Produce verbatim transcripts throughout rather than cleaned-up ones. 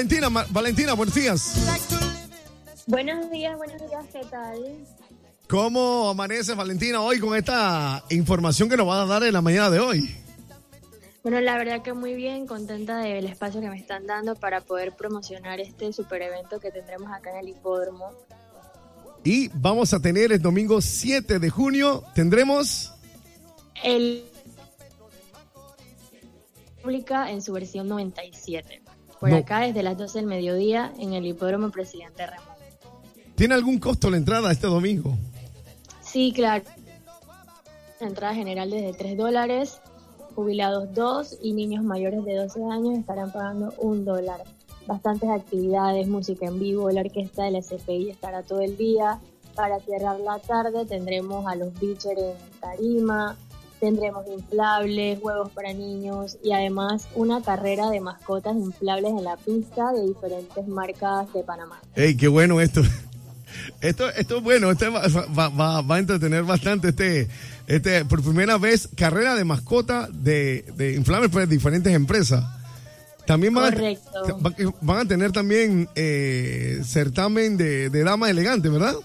Valentina. Ma- Valentina, buenos días. Buenos días, buenos días, ¿qué tal? ¿Cómo amanece, Valentina, hoy con esta información que nos va a dar en la mañana de hoy? Bueno, la verdad que muy bien, contenta del espacio que me están dando para poder promocionar este super evento que tendremos acá en el hipódromo. Y vamos a tener el domingo siete de junio, tendremos... El... Pública en su versión noventa y siete. Por No. acá desde las doce del mediodía en el hipódromo Presidente Ramón. ¿Tiene algún costo la entrada este domingo? Sí, claro. La entrada general desde tres dólares, jubilados dos y niños mayores de doce años estarán pagando un dólar. Bastantes actividades, música en vivo, la orquesta de la S P I estará todo el día. Para cerrar la tarde tendremos a los Beachers en tarima, tendremos inflables, juegos para niños y además una carrera de mascotas inflables en la pista de diferentes marcas de Panamá. ¡Ey, qué bueno esto! Esto, esto es bueno, este va, va, va, va a entretener bastante este, este, por primera vez, carrera de mascota de, de inflables por diferentes empresas. También van, Correcto. a, van a tener también eh, certamen de, de dama elegante, ¿verdad?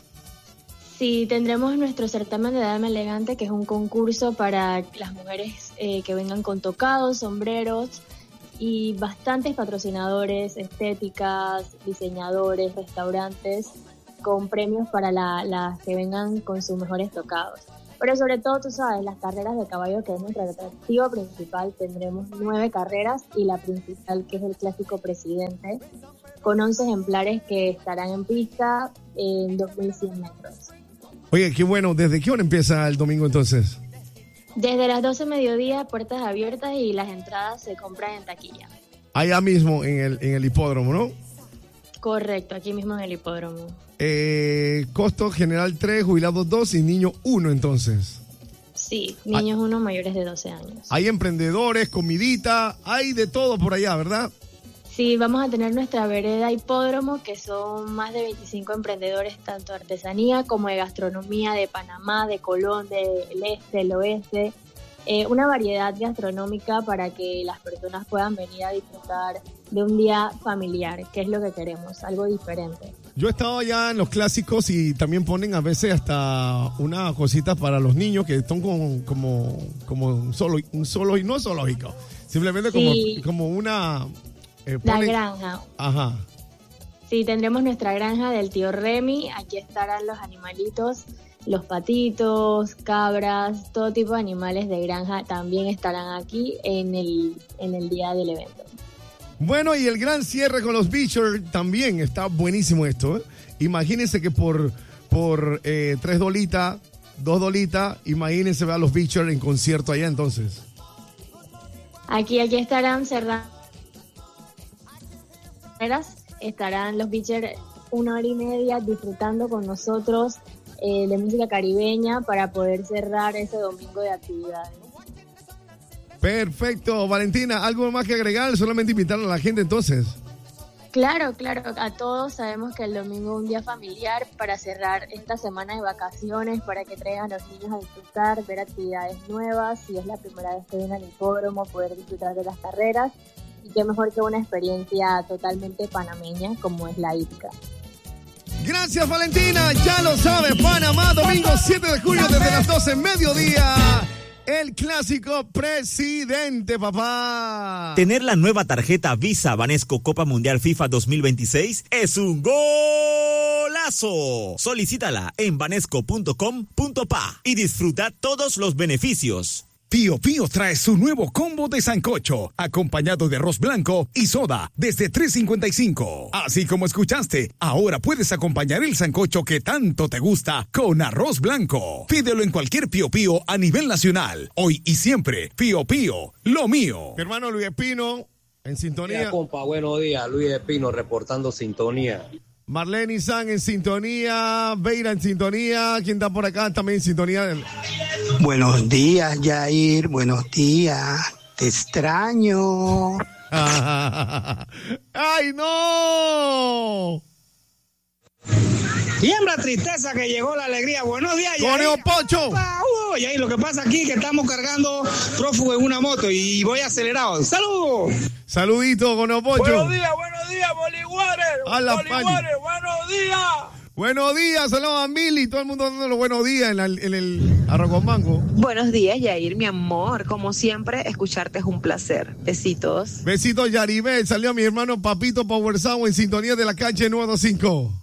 Sí, tendremos nuestro certamen de Dama Elegante, que es un concurso para las mujeres eh, que vengan con tocados, sombreros y bastantes patrocinadores, estéticas, diseñadores, restaurantes, con premios para la- las que vengan con sus mejores tocados. Pero sobre todo, tú sabes, las carreras de caballo, que es nuestro atractivo principal, tendremos nueve carreras y la principal, que es el Clásico Presidente, con once ejemplares que estarán en pista en dos mil cien metros. Oye, qué bueno. ¿Desde qué hora empieza el domingo entonces? Desde las doce mediodía, puertas abiertas y las entradas se compran en taquilla. Allá mismo en el, en el hipódromo, ¿no? Correcto, aquí mismo en el hipódromo. Eh, costo general tres, jubilados dos y niño uno entonces. Sí, niños uno mayores de doce años. Hay emprendedores, comidita, hay de todo por allá, ¿verdad? Sí, vamos a tener nuestra vereda hipódromo, que son más de veinticinco emprendedores, tanto de artesanía como de gastronomía, de Panamá, de Colón, del este, del oeste. Eh, una variedad gastronómica para que las personas puedan venir a disfrutar de un día familiar, que es lo que queremos, algo diferente. Yo he estado allá en los clásicos y también ponen a veces hasta una cosita para los niños que son como, como, como un solo, un solo y no zoológico. Simplemente como, Sí. como una... eh, La ponen- granja. Ajá. Sí, tendremos nuestra granja del tío Remy, aquí estarán los animalitos, los patitos, cabras, todo tipo de animales de granja también estarán aquí en el, en el día del evento. Bueno, y el gran cierre con los Beachers también está buenísimo esto, ¿eh? Imagínense que por, por eh, tres dolitas, dos dolitas, imagínense ver a los Beachers en concierto allá entonces. Aquí, aquí estarán cerrando, estarán los Beachers una hora y media disfrutando con nosotros eh, de música caribeña para poder cerrar ese domingo de actividades. Perfecto, Valentina, ¿algo más que agregar? Solamente invitar a la gente entonces. Claro, claro, a todos sabemos que el domingo es un día familiar para cerrar esta semana de vacaciones, para que traigan a los niños a disfrutar, ver actividades nuevas, si es la primera vez que vienen al hipódromo, poder disfrutar de las carreras, y qué mejor que una experiencia totalmente panameña como es la hípica. Gracias, Valentina, ya lo sabe, Panamá, domingo siete de julio desde las doce mediodía. El Clásico Presidente, papá. Tener la nueva tarjeta Visa Banesco Copa Mundial FIFA dos mil veintiséis es un golazo. Solicítala en banesco punto com punto pa y disfruta todos los beneficios. Pío Pío trae su nuevo combo de sancocho, acompañado de arroz blanco y soda, desde tres cincuenta y cinco. Así como escuchaste, ahora puedes acompañar el sancocho que tanto te gusta con arroz blanco. Pídelo en cualquier Pío Pío a nivel nacional. Hoy y siempre, Pío Pío, lo mío. Mi hermano Luis Espino, en sintonía. Mira, compa, buenos días. Luis Espino reportando sintonía. Marlene San en sintonía, Beira en sintonía, ¿quién está por acá? También en sintonía. Buenos días, Jair, buenos días, te extraño. ¡Ay, no! Siembra tristeza que llegó la alegría. Buenos días, Conejo Pocho. Uh, y ahí lo que pasa aquí que estamos cargando prófugo en una moto y voy acelerado. ¡Saludos! Saludito, Conejo Pocho. Buenos días, buenos días, Bolívares. A la Bolívares, buenos días. Buenos días, saludos a Mili, todo el mundo dando los buenos días en, la, en el Arroz con Mango. Buenos días, Yair, mi amor. Como siempre, escucharte es un placer. Besitos. Besitos, Yaribel. Salió mi hermano Papito Power Sound en sintonía de la cancha nueve dos cinco.